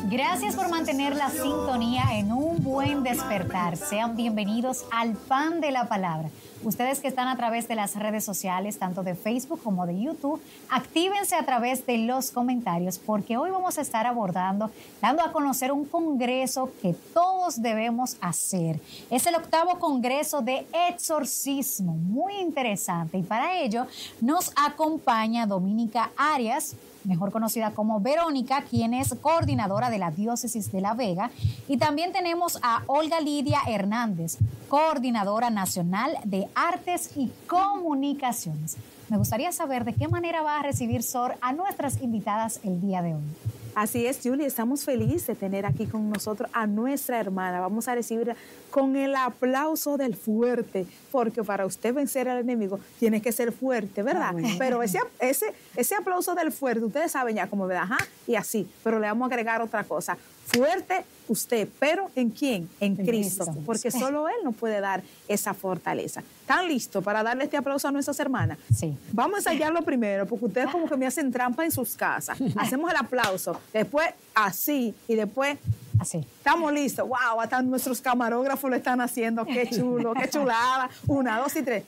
Gracias por mantener la sintonía en un buen despertar. Sean bienvenidos al Pan de la Palabra. Ustedes que están a través de las redes sociales, tanto de Facebook como de YouTube, actívense a través de los comentarios porque hoy vamos a estar abordando, dando a conocer un congreso que todos debemos hacer. Es el 8º Congreso de Exorcismo, muy interesante. Y para ello nos acompaña Dominica Arias, mejor conocida como Verónica, quien es coordinadora de la Diócesis de La Vega. Y también tenemos a Olga Lidia Hernández, coordinadora nacional de Artes y Comunicaciones. Me gustaría saber de qué manera va a recibir SOR a nuestras invitadas el día de hoy. Así es, Julie, estamos felices de tener aquí con nosotros a nuestra hermana. Vamos a recibirla con el aplauso del fuerte, porque para usted vencer al enemigo tiene que ser fuerte, ¿verdad? Bueno. Pero ese aplauso del fuerte, ustedes saben ya cómo, ¿verdad? Ajá, y así, pero le vamos a agregar otra cosa. Fuerte usted, pero ¿en quién? En Cristo, porque solo Él nos puede dar esa fortaleza. ¿Están listos para darle este aplauso a nuestras hermanas? Sí. Vamos a ensayarlo primero, porque ustedes como que me hacen trampa en sus casas. Hacemos el aplauso, después así, y después así. Estamos listos. Wow, hasta nuestros camarógrafos lo están haciendo. Qué chulo, qué chulada. 1, 2 y 3.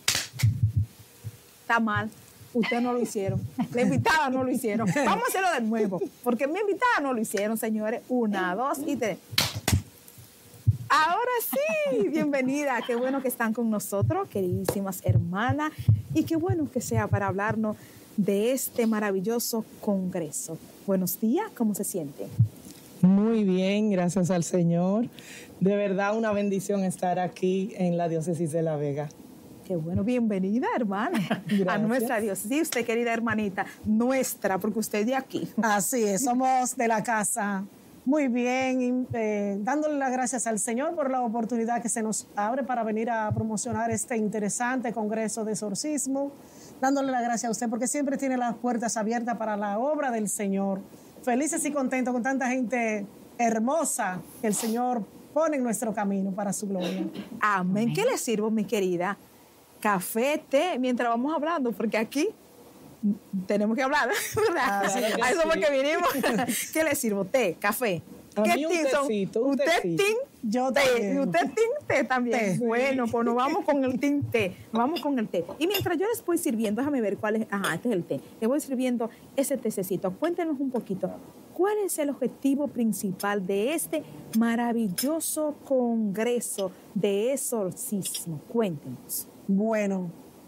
Está mal. Ustedes no lo hicieron. La invitada no lo hicieron. Vamos a hacerlo de nuevo, porque mi invitada no lo hicieron, señores. 1, 2 y 3. Ahora sí, bienvenida. Qué bueno que están con nosotros, queridísimas hermanas, y qué bueno que sea para hablarnos de este maravilloso congreso. Buenos días, ¿cómo se siente? Muy bien, gracias al Señor. De verdad, una bendición estar aquí en la Diócesis de La Vega. Qué bueno, bienvenida, hermana, a nuestra diócesis. Usted, querida hermanita, nuestra, porque usted es de aquí. Así es, somos de la casa. Muy bien, dándole las gracias al Señor por la oportunidad que se nos abre para venir a promocionar este interesante congreso de exorcismo. Dándole las gracias a usted porque siempre tiene las puertas abiertas para la obra del Señor. Felices y contentos con tanta gente hermosa que el Señor pone en nuestro camino para su gloria. Amén. ¿Qué le sirvo, mi querida? Café, té, mientras vamos hablando, porque aquí tenemos que hablar, ¿verdad? A eso es porque vinimos. ¿Qué le sirvo? ¿Té? ¿Café? ¿Qué team son? ¿Usted team? Yo té. también. ¿Y usted team té también? Té. Bueno, pues nos vamos con el team té. Nos vamos con el té. Y mientras yo les voy sirviendo, déjame ver cuál es. Ajá, este es el té. Les voy sirviendo ese tececito. Cuéntenos un poquito. ¿Cuál es el objetivo principal de este maravilloso congreso de exorcismo? Cuéntenos. Bueno,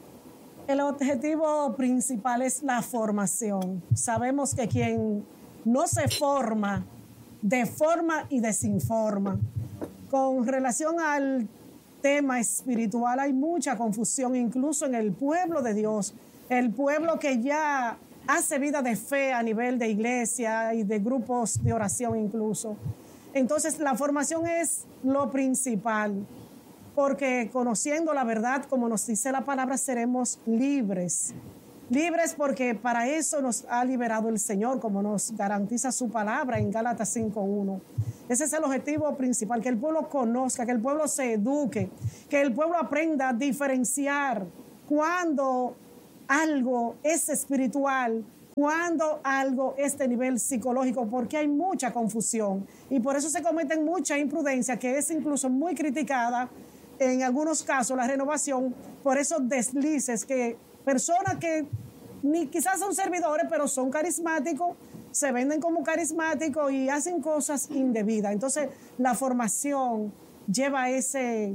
el objetivo principal es la formación. Sabemos que quien no se forma, deforma y desinforma. Con relación al tema espiritual hay mucha confusión, incluso en el pueblo de Dios, el pueblo que ya hace vida de fe a nivel de iglesia y de grupos de oración incluso. Entonces la formación es lo principal, porque conociendo la verdad, como nos dice la palabra, seremos libres. Libres porque para eso nos ha liberado el Señor, como nos garantiza su palabra en Gálatas 5:1. Ese es el objetivo principal, que el pueblo conozca, que el pueblo se eduque, que el pueblo aprenda a diferenciar cuando algo es espiritual, cuando algo es de nivel psicológico, porque hay mucha confusión y por eso se cometen mucha imprudencia, que es incluso muy criticada en algunos casos la renovación, por esos deslices que personas que ni quizás son servidores, pero son carismáticos, se venden como carismáticos y hacen cosas indebidas. Entonces, la formación lleva tiene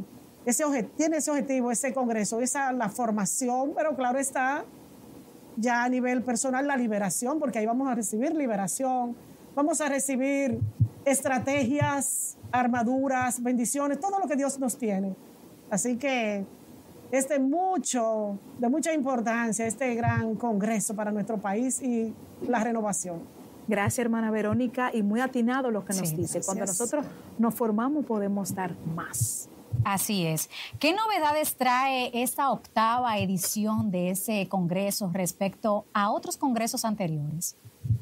ese objetivo, ese congreso, la formación, pero claro está, ya a nivel personal, la liberación, porque ahí vamos a recibir liberación, vamos a recibir estrategias, armaduras, bendiciones, todo lo que Dios nos tiene. Así que es de mucha importancia este gran congreso para nuestro país y la renovación. Gracias, hermana Verónica, y muy atinado lo que nos dice. Gracias. Cuando nosotros nos formamos podemos dar más. Así es. ¿Qué novedades trae esta 8ª edición de ese congreso respecto a otros congresos anteriores?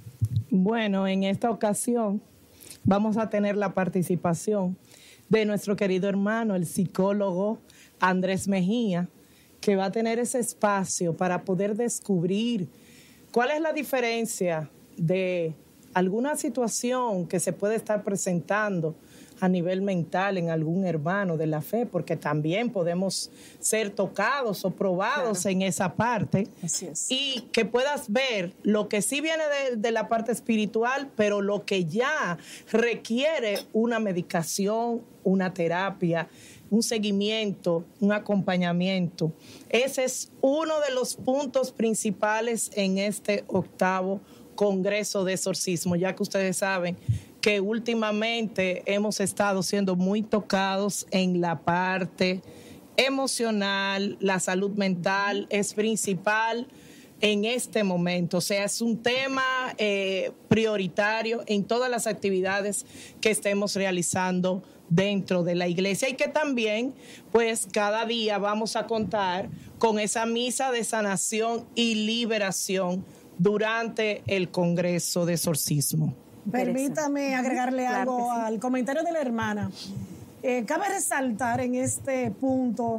Bueno, en esta ocasión vamos a tener la participación de nuestro querido hermano, el psicólogo Andrés Mejía, que va a tener ese espacio para poder descubrir cuál es la diferencia de alguna situación que se puede estar presentando a nivel mental en algún hermano de la fe, porque también podemos ser tocados o probados en esa parte. Así es. Y que puedas ver lo que sí viene de la parte espiritual, pero lo que ya requiere una medicación, una terapia, un seguimiento, un acompañamiento. Ese es uno de los puntos principales en este 8º Congreso de Exorcismo, ya que ustedes saben que últimamente hemos estado siendo muy tocados en la parte emocional, la salud mental es principal en este momento. O sea, es un tema prioritario en todas las actividades que estemos realizando dentro de la iglesia, y que también, pues, cada día vamos a contar con esa misa de sanación y liberación durante el Congreso de Exorcismo. Permítame agregarle Claro algo que sí. al comentario de la hermana. Cabe resaltar en este punto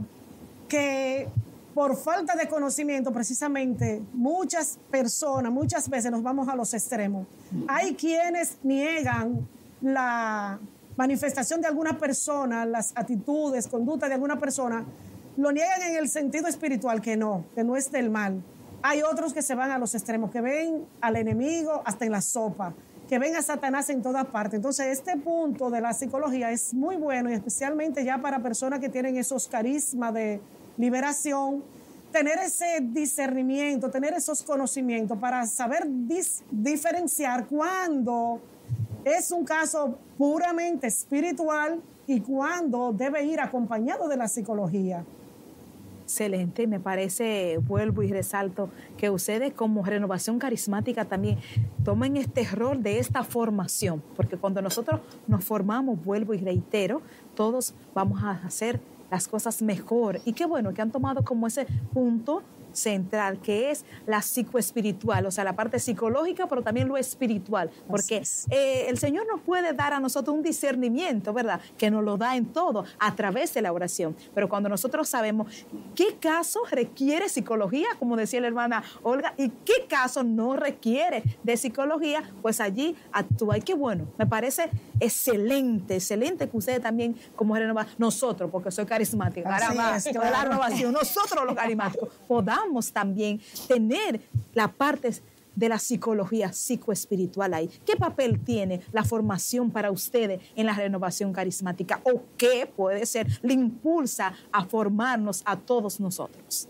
que por falta de conocimiento, precisamente, muchas personas, muchas veces nos vamos a los extremos. Hay quienes niegan la manifestación de alguna persona, las actitudes, conductas de alguna persona, lo niegan en el sentido espiritual, que no es del mal. Hay otros que se van a los extremos, que ven al enemigo hasta en la sopa, que ven a Satanás en todas partes. Entonces, este punto de la psicología es muy bueno, y especialmente ya para personas que tienen esos carismas de liberación, tener ese discernimiento, tener esos conocimientos para saber diferenciar cuándo es un caso puramente espiritual y cuándo debe ir acompañado de la psicología. Excelente, me parece, vuelvo y resalto, que ustedes como Renovación Carismática también tomen este rol de esta formación, porque cuando nosotros nos formamos, vuelvo y reitero, todos vamos a hacer las cosas mejor. Y qué bueno que han tomado como ese punto central, que es la psicoespiritual, o sea, la parte psicológica, pero también lo espiritual, porque el Señor nos puede dar a nosotros un discernimiento, ¿verdad?, que nos lo da en todo, a través de la oración, pero cuando nosotros sabemos qué caso requiere psicología, como decía la hermana Olga, y qué caso no requiere de psicología, pues allí actúa. Y qué bueno, me parece excelente que ustedes también, como renovar, nosotros, porque soy carismática, caramba, claro. la renovación, nosotros los carismáticos, podamos también tener la parte de la psicología psicoespiritual ahí. ¿Qué papel tiene la formación para ustedes en la Renovación Carismática? ¿O qué puede ser, le impulsa a formarnos a todos nosotros?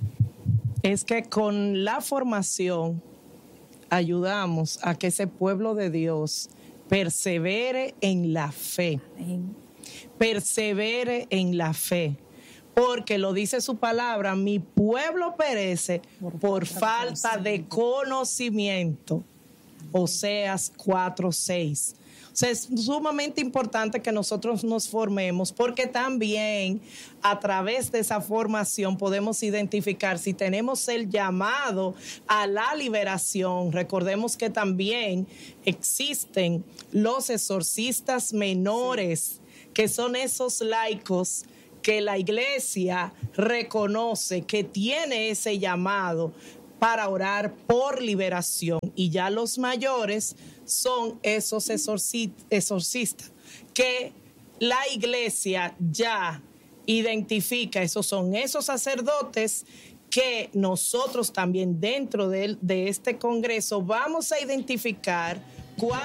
Es que con la formación ayudamos a que ese pueblo de Dios persevere en la fe. Amén. Persevere en la fe. Porque lo dice su palabra, mi pueblo perece por falta de conocimiento. Oseas 4:6. O sea, es sumamente importante que nosotros nos formemos, porque también a través de esa formación podemos identificar si tenemos el llamado a la liberación. Recordemos que también existen los exorcistas menores, que son esos laicos que la iglesia reconoce que tiene ese llamado para orar por liberación, y ya los mayores son esos exorcistas que la iglesia ya identifica. Esos son esos sacerdotes que nosotros también dentro de este congreso vamos a identificar cuál